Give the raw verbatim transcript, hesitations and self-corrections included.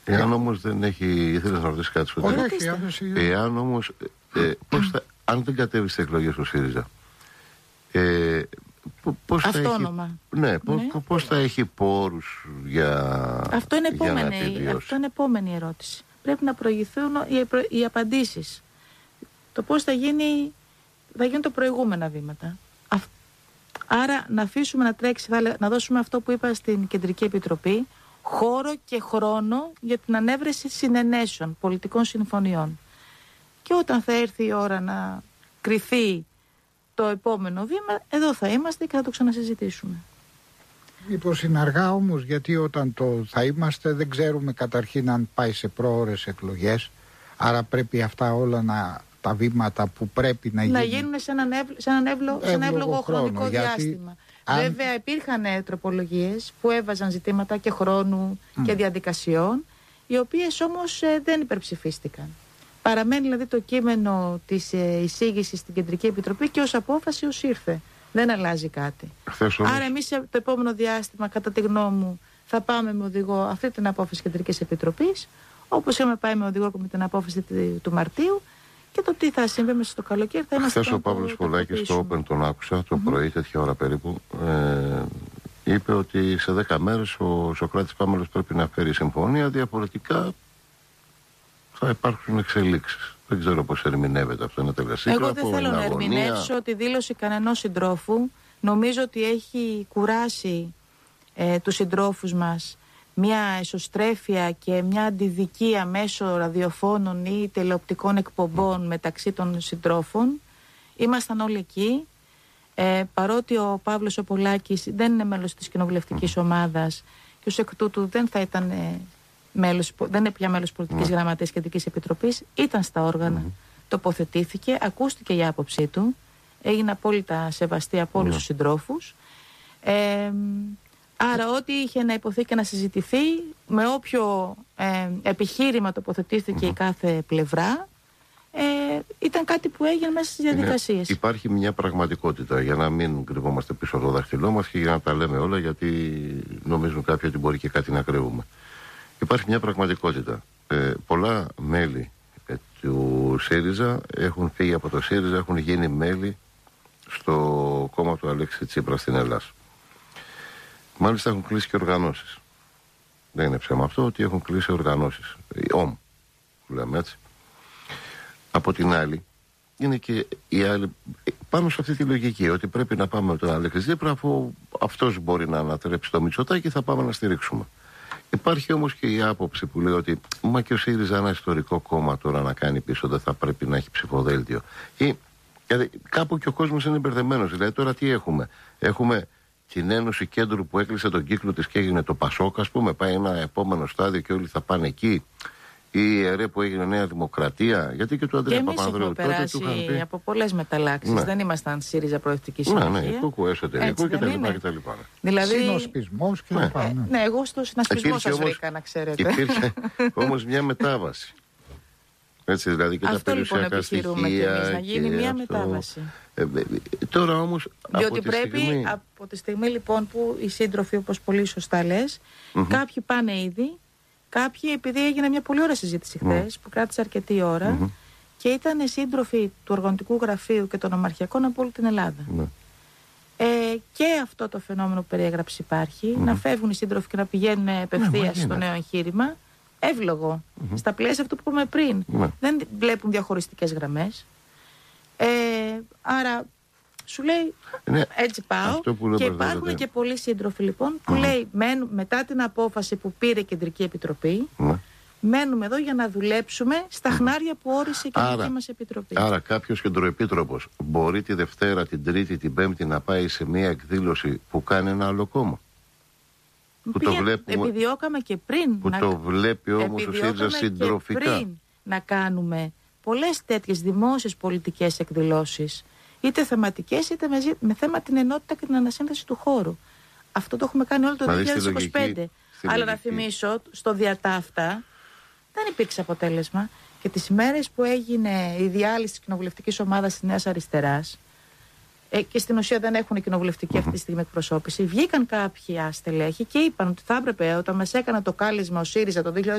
Εάν όμως δεν έχει. Ήθελες να ρωτήσεις κάτι σου? Όχι, εάν όμως. Ε, πώς θα, αν δεν κατέβει στις εκλογές ο ΣΥΡΙΖΑ. Ε, πώς Αυτόνομα. Θα έχει, ναι, πώς, ναι. πώς θα έχει πόρους για. Αυτό είναι, για να επόμενη, αυτό είναι επόμενη ερώτηση. Πρέπει να προηγηθούν οι, οι απαντήσεις. Το πώς θα γίνει, θα γίνουν τα προηγούμενα βήματα. Α, άρα να αφήσουμε να τρέξει, θα, να δώσουμε αυτό που είπα στην Κεντρική Επιτροπή, χώρο και χρόνο για την ανέβρεση συνενέσεων, πολιτικών συμφωνιών. Και όταν θα έρθει η ώρα να κριθεί το επόμενο βήμα, εδώ θα είμαστε και θα το ξανασυζητήσουμε. Μήπως είναι αργά όμως, γιατί όταν το θα είμαστε δεν ξέρουμε καταρχήν αν πάει σε πρόωρες εκλογές, άρα πρέπει αυτά όλα να, τα βήματα που πρέπει να, να γίνουν, γίνουν σε έναν, εύλο, σε έναν εύλο, σε ένα εύλογο χρόνο, χρονικό διάστημα. Αν... Βέβαια υπήρχαν τροπολογίες που έβαζαν ζητήματα και χρόνου mm. και διαδικασιών, οι οποίες όμως ε, δεν υπερψηφίστηκαν. Παραμένει δηλαδή το κείμενο της ε, εισήγησης στην Κεντρική Επιτροπή και ως απόφαση ως ήρθε. Δεν αλλάζει κάτι. Όμως... Άρα εμείς το επόμενο διάστημα, κατά τη γνώμη μου, θα πάμε με οδηγό αυτή την απόφαση Κεντρικής Επιτροπής, όπως είχαμε πάει με οδηγό με την απόφαση του Μαρτίου, και το τι θα συμβεί μέσα στο καλοκαίρι θα είμαστε. Χθες ο Παύλος Πολάκης στο Open τον άκουσα το mm-hmm. πρωί, τέτοια ώρα περίπου. Ε, είπε ότι σε δέκα μέρες ο Σωκράτης Πάμελος πρέπει να φέρει συμφωνία, διαφορετικά θα υπάρξουν εξελίξεις. Δεν ξέρω πώς ερμηνεύεται αυτό, είναι τελεσίγραφο. Εγώ δεν θέλω να ερμηνεύσω τη δήλωση κανενός συντρόφου. Νομίζω ότι έχει κουράσει ε, τους συντρόφους μας μια εσωστρέφεια και μια αντιδικία μέσω ραδιοφώνων ή τηλεοπτικών εκπομπών μεταξύ των συντρόφων. Ήμασταν όλοι εκεί. Ε, παρότι ο Παύλος ο Πολάκης δεν είναι μέλος της κοινοβουλευτικής ομάδας και ως εκ τούτου δεν θα ήταν ε, μέλος, δεν είναι πια μέλος πολιτικής γραμματείας Κεντρικής Επιτροπής, ήταν στα όργανα, mm-hmm. τοποθετήθηκε, ακούστηκε η άποψή του, έγινε απόλυτα σεβαστή από όλους mm-hmm. τους συντρόφους. Ε, άρα ό,τι είχε να υποθεί και να συζητηθεί, με όποιο ε, επιχείρημα τοποθετήθηκε mm-hmm. η κάθε πλευρά, ε, ήταν κάτι που έγινε μέσα στις διαδικασίες. Είναι, υπάρχει μια πραγματικότητα, για να μην κρυβόμαστε πίσω από το δάχτυλό μας και για να τα λέμε όλα, γιατί νομίζουν κάποιοι ότι μπορεί και κάτι να κρύβουμε. Υπάρχει μια πραγματικότητα. Ε, πολλά μέλη ε, του ΣΥΡΙΖΑ έχουν φύγει από το ΣΥΡΙΖΑ, έχουν γίνει μέλη στο κόμμα του Αλέξη Τσίπρα στην Ελλάδα. Μάλιστα έχουν κλείσει και οργανώσεις. Δεν είναι ψέμα αυτό ότι έχουν κλείσει οργανώσεις. Η ΟΜ, που λέμε έτσι. Από την άλλη, είναι και η άλλη, πάνω σε αυτή τη λογική, ότι πρέπει να πάμε με τον Αλέξη Τσίπρα, αφού αυτός μπορεί να ανατρέψει το Μητσοτάκη, θα πάμε να στηρίξουμε. Υπάρχει όμως και η άποψη που λέει ότι μα και ο ΣΥΡΙΖΑ, ένα ιστορικό κόμμα, τώρα να κάνει πίσω, δεν θα πρέπει να έχει ψηφοδέλτιο. Ή, δηλαδή, κάπου και ο κόσμος είναι μπερδεμένος. Δηλαδή τώρα τι έχουμε? Έχουμε την Ένωση Κέντρου που έκλεισε τον κύκλο της και έγινε το Πασόκ, ας πούμε, πάει ένα επόμενο στάδιο και όλοι θα πάνε εκεί. Ή η ΕΡΕ που έγινε Νέα Δημοκρατία, γιατί και του Αντρέα Παπανδρέου τότε του είχαν πει. Από πολλές μεταλλάξεις. Ναι. Δεν ήμασταν ΣΥΡΙΖΑ Προοδευτική Συμμαχία. Ναι, ναι, κούκου εσωτερικού κτλ. Δηλαδή. Συνοσπισμός και ναι. Ναι. ναι, εγώ στο συνασπισμό σας βρήκα, να ξέρετε. Υπήρχε όμως μια μετάβαση. Έτσι, δηλαδή και αυτό τα περιουσιακά λοιπόν στοιχεία. Και εμείς, να γίνει μια αυτό... μετάβαση. Ε, τώρα όμως. Διότι από πρέπει στιγμή... από τη στιγμή λοιπόν που οι σύντροφοι, όπως πολύ σωστά λες, mm-hmm. κάποιοι πάνε ήδη. Κάποιοι, επειδή έγινε μια πολύ ωραία συζήτηση χθες, mm. που κράτησε αρκετή ώρα, mm-hmm. και ήταν σύντροφοι του Οργανωτικού Γραφείου και των Ομαρχιακών από όλη την Ελλάδα. Mm. Ε, και αυτό το φαινόμενο που περιέγραψε υπάρχει, mm. να φεύγουν οι σύντροφοι και να πηγαίνουν απευθείας mm. στο νέο εγχείρημα, εύλογο. Mm-hmm. Στα πλαίσια αυτού που είπαμε πριν. Mm. Δεν βλέπουν διαχωριστικές γραμμές. Ε, άρα σου λέει, ναι, έτσι πάω. Και υπάρχουν και πολλοί σύντροφοι λοιπόν που mm. λέει, μένουν, μετά την απόφαση που πήρε η Κεντρική Επιτροπή, mm. μένουμε εδώ για να δουλέψουμε στα χνάρια που όρισε η Κεντρική μας Επιτροπή. Άρα κάποιος κεντροεπίτροπος μπορεί τη Δευτέρα, την Τρίτη, την Πέμπτη να πάει σε μια εκδήλωση που κάνει ένα άλλο κόμμα? Που Πήγε, το βλέπουμε, επιδιώκαμε και πριν. Που να, το βλέπει όμως ο ΣΥΡΙΖΑ συντροφικά. Και πριν να κάνουμε πολλές τέτοιες δημόσιες πολιτικές εκδηλώσεις, είτε θεματικές είτε με, με θέμα την ενότητα και την ανασύνθεση του χώρου. Αυτό το έχουμε κάνει όλο το δηλαδή δύο χιλιάδες είκοσι πέντε. Αλλά να θυμίσω, στο διατάφτα δεν υπήρξε αποτέλεσμα. Και τις ημέρες που έγινε η διάλυση της κοινοβουλευτικής ομάδας της Νέας Αριστεράς, ε, και στην ουσία δεν έχουν κοινοβουλευτική mm-hmm. αυτή τη στιγμή εκπροσώπηση, βγήκαν κάποιοι στελέχοι και είπαν ότι θα έπρεπε, όταν μας έκανε το κάλεσμα ο ΣΥΡΙΖΑ το δύο χιλιάδες